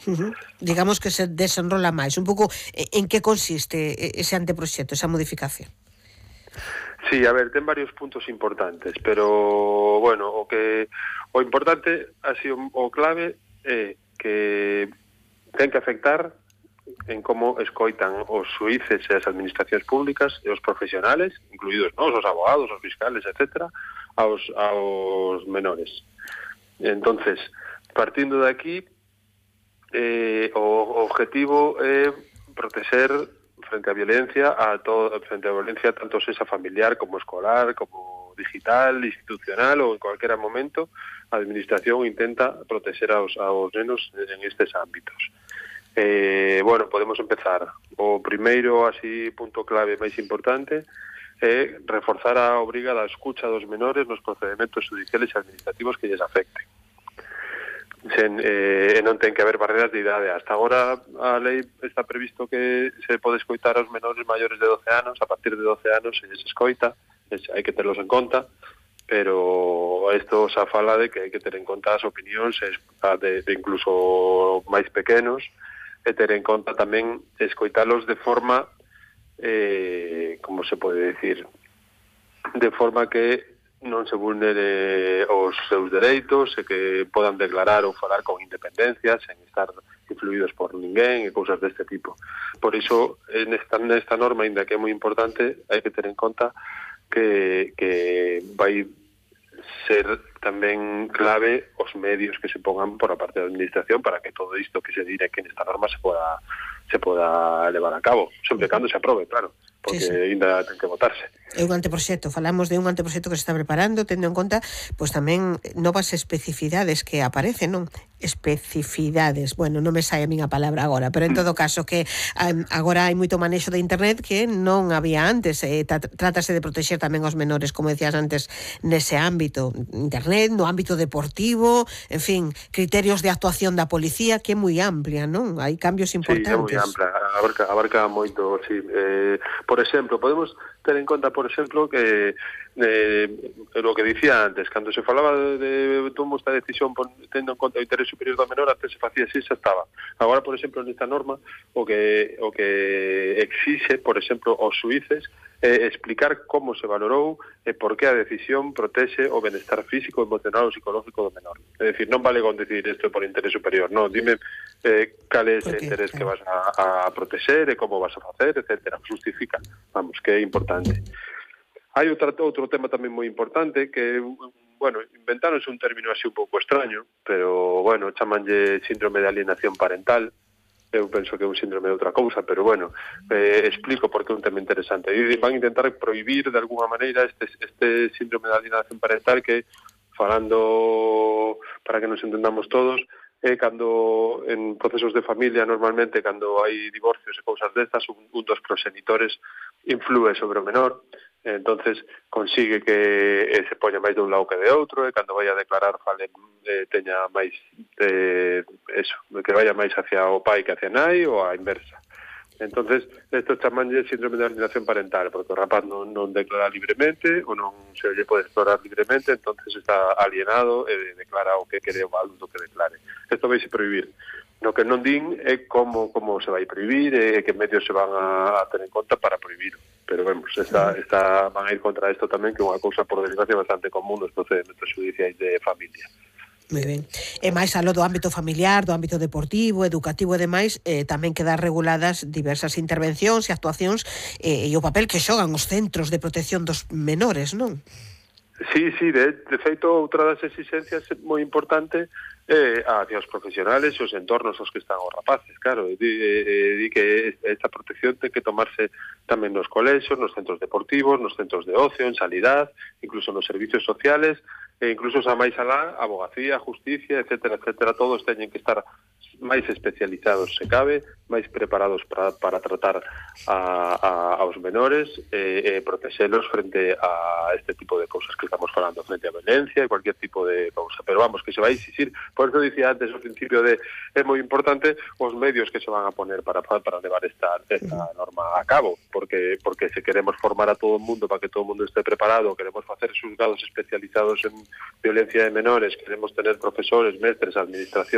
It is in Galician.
Digamos que se desenrola máis. Un pouco, en que consiste ese anteproxecto, esa modificación? Sí, a ver, ten varios puntos importantes, pero, bueno, o importante, así, o clave, é que ten que afectar en como escoitan os xuíces e as administracións públicas e os profesionales, incluídos nós, os abogados, os fiscales, etcétera, aos menores. Entonces, partindo de aquí, o objetivo é proteger frente á violencia tanto sexa familiar como escolar, como digital, institucional ou en cualquier momento, a administración intenta proteger aos nenos en estes ámbitos. Bueno, podemos empezar. O primeiro, así, punto clave máis importante é reforzar a obriga da escucha dos menores nos procedimentos judiciales e administrativos que lles afecten. Non ten que haber barreras de idade. Hasta agora a lei está previsto que se pode escoitar aos menores maiores de 12 anos, a partir de 12 anos se lles escoita, hai que terlos en conta, pero isto xa fala de que hai que ter en conta as opinións de incluso máis pequenos, e ter en conta tamén escoitalos de forma, como se pode decir, de forma que non se vulnere os seus dereitos e que podan declarar ou falar con independencia sen estar influídos por ninguén e cousas deste tipo. Por iso, nesta norma, ainda que é moi importante, hai que ter en conta que vai ser tamén clave os medios que se pongan por a parte da administración para que todo isto que se dire que nesta norma se poda levar a cabo, sempre cando se aprobe, claro, porque ainda ten que votarse. É un anteproxecto, falamos de un anteproxecto que se está preparando, tendo en conta, pois tamén novas especificidades que aparecen, non? Especificidades, bueno, non me sai a min a palabra agora, pero en todo caso que agora hai moito manexo de internet que non había antes, trátase de protexer tamén os menores, como decías antes, nese ámbito, internet, no ámbito deportivo, en fin, criterios de actuación da policía, que é moi amplia, non? Hai cambios importantes. Sí, é moi ampla, abarca moito, sí. Por exemplo, podemos ter en conta, por exemplo, que lo que dicía antes, cando se falaba de tomar esta decisión tendo en conta o interés superior do menor, antes se facía así, xa estaba. Agora, por exemplo, nesta norma, o que exixe, por exemplo, aos xuíces, explicar como se valorou e por que a decisión protexe o benestar físico, emocional ou psicológico do menor. É dicir, non vale con decir isto por interés superior, non, dime cal é ese interés que vas a protexer e como vas a facer, etcétera. Justifica, vamos, que é importante. Hai outro tema tamén moi importante que, bueno, inventáronse un término así un pouco extraño, pero, bueno, chamanlle síndrome de alienación parental. Eu penso que é un síndrome de outra cousa, pero, bueno, explico por que é un tema interesante. Van a intentar prohibir, de alguna maneira, este síndrome de alienación parental que, falando para que nos entendamos todos, cando en procesos de familia, normalmente, cando hai divorcios e cousas destas, un dos proxenitores inflúe sobre o menor, entonces consigue que se poña máis dun lado que de outro, e cando vai a declarar teña máis que vaya máis hacia o pai que hacia a nai ou a inversa. Entonces, esto chamanlle síndrome de alienación parental, porque o rapaz non declara libremente ou non se lle pode explorar libremente, entonces está alienado e declara o que quere o adulto que declare. Isto vai se prohibir. No que non din é como se vai prohibir e que medios se van a ter en conta para prohibir. Pero, vemos, van a ir contra isto tamén, que é unha cousa, por desgracia, bastante común nos procedimentos judiciais de familia. Moi ben. E máis aló do ámbito familiar, do ámbito deportivo, educativo e demais, tamén quedan reguladas diversas intervencións e actuacións e o papel que xogan os centros de protección dos menores, non? Sí, de feito, outra das exigencias moi importante hacia os profesionales e os entornos aos que están os rapaces, claro, di que esta protección ten que tomarse tamén nos colexios, nos centros deportivos, nos centros de ocio, en sanidade, incluso nos servicios sociales, e incluso xa máis alá, abogacía, justicia, etcétera, todos teñen que estar máis especializados, se cabe, máis preparados para tratar aos menores e protexelos frente a este tipo de cousas que estamos falando, frente a violencia e cualquier tipo de cousa. Pero, vamos, que se vai exixir, por eso dicía antes ao principio é moi importante os medios que se van a poner para levar esta norma a cabo, porque se queremos formar a todo o mundo para que todo o mundo esté preparado, queremos facer xulgados especializados en violencia de menores, queremos tener profesores, mestres, administración